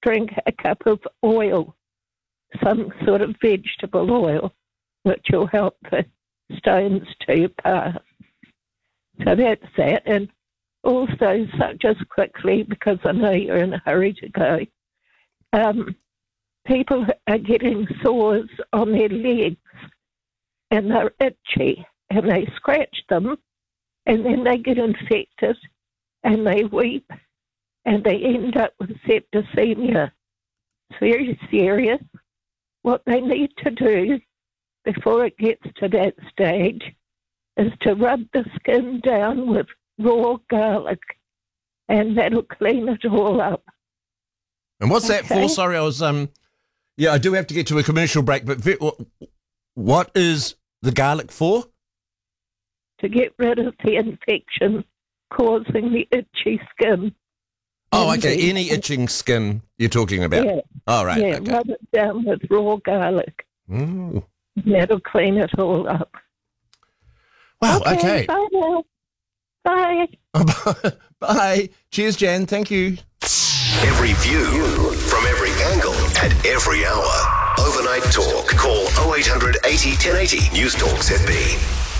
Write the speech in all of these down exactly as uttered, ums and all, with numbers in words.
drink a cup of oil, some sort of vegetable oil, which will help the stones to pass. So that's that. And also, so just quickly, because I know you're in a hurry to go, um, people are getting sores on their legs and they're itchy and they scratch them and then they get infected and they weep and they end up with septicemia. It's very serious. What they need to do before it gets to that stage is to rub the skin down with raw garlic, and that'll clean it all up. And what's okay. that for? Sorry, I was, um, yeah, I do have to get to a commercial break, but what is the garlic for? To get rid of the infection causing the itchy skin. Oh, okay, the, any itching skin you're talking about? Yeah. Oh, right. Yeah, okay. rub it down with raw garlic. Mm. That'll clean it all up. Wow, okay. okay. Bye now. Bye. Bye. Cheers, Jan. Thank you. Every view from every angle at every hour. Overnight Talk. Call oh eight hundred eighty ten eighty. News Talk Z B.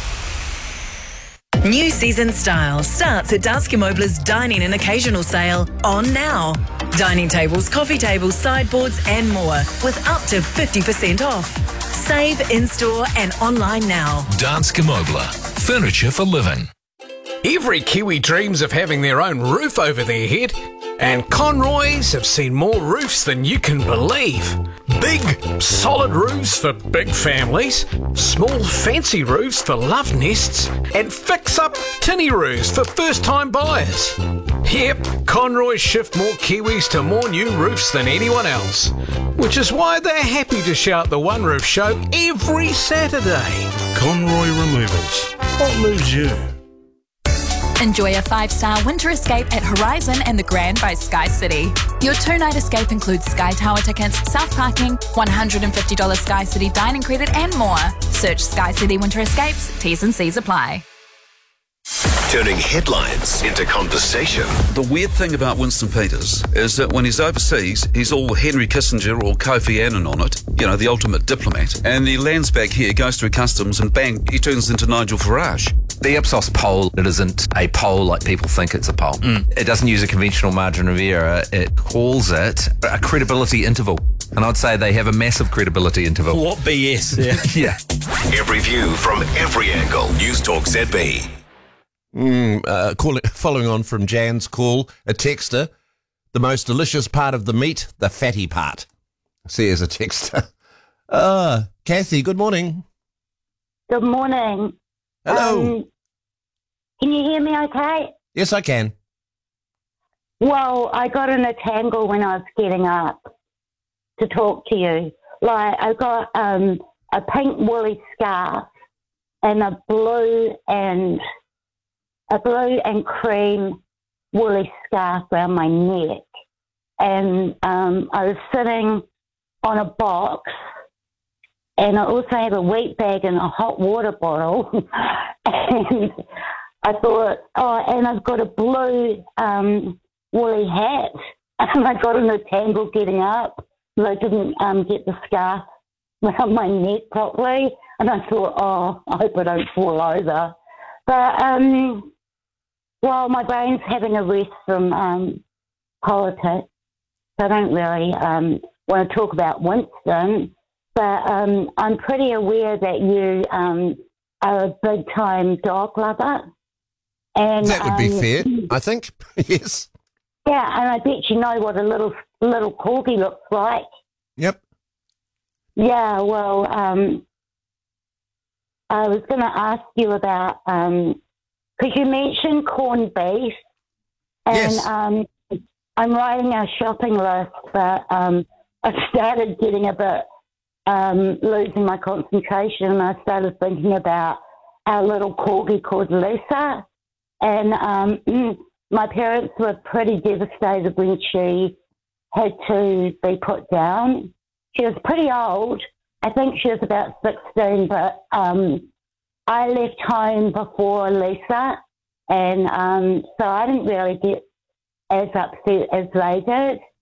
New season style starts at Danske Møbler's Dining and Occasional Sale on now. Dining tables, coffee tables, sideboards and more with up to fifty percent off. Save in-store and online now. Danske Møbler. Furniture for living. Every Kiwi dreams of having their own roof over their head, and Conroy's have seen more roofs than you can believe. Big, solid roofs for big families, small, fancy roofs for love nests, and fix-up tinny roofs for first-time buyers. Yep, Conroy's shift more Kiwis to more new roofs than anyone else, which is why they're happy to shout the One Roof Show every Saturday. Conroy Removals. What moves you? Enjoy a five-star winter escape at Horizon and the Grand by Sky City. Your two-night escape includes Sky Tower tickets, self-parking, one hundred fifty dollars Sky City dining credit and more. Search Sky City Winter Escapes. T's and C's apply. Turning headlines into conversation. The weird thing about Winston Peters is that when he's overseas, he's all Henry Kissinger or Kofi Annan on it, you know, the ultimate diplomat. And he lands back here, goes through customs, and bang, he turns into Nigel Farage. The Ipsos poll, it isn't a poll like people think it's a poll. Mm. It doesn't use a conventional margin of error. It calls it a credibility interval. And I'd say they have a massive credibility interval. What B S? Yeah. yeah. Every view from every angle. News Talk Z B. Mm, uh, call it, following on from Jan's call, a texter, the most delicious part of the meat, the fatty part. See, as a texter. Uh, Kathy, good morning. Good morning. Hello. Um, can you hear me okay? Yes, I can. Well, I got in a tangle when I was getting up to talk to you. Like, I got um, a pink woolly scarf and a blue and a blue and cream woolly scarf around my neck. And um, I was sitting on a box, and I also have a wheat bag and a hot water bottle. And I thought, oh, and I've got a blue um, woolly hat. And I got in a tangle getting up, but I didn't um, get the scarf around my neck properly. And I thought, oh, I hope I don't fall over. But, um, well, my brain's having a rest from um, politics. So I don't really um, want to talk about Winston. But um, I'm pretty aware that you um, are a big-time dog lover. And that would be um, fair, I think. Yes. Yeah, and I bet you know what a little little corgi looks like. Yep. Yeah, well, um, I was going to ask you about, um, because you mentioned corned beef, and yes. um, I'm writing a shopping list, but um, I started getting a bit, um, losing my concentration, and I started thinking about our little corgi called Lisa, and um, my parents were pretty devastated when she had to be put down. She was pretty old. I think she was about sixteen, but um, I left home before Lisa, and um, so I didn't really get as upset as they did.